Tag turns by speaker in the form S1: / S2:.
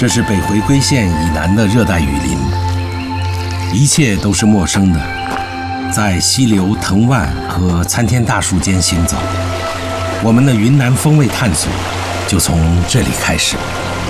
S1: 这是北回归线以南的热带雨林，一切都是陌生的。在溪流、藤蔓和参天大树间行走，我们的云南风味探索就从这里开始。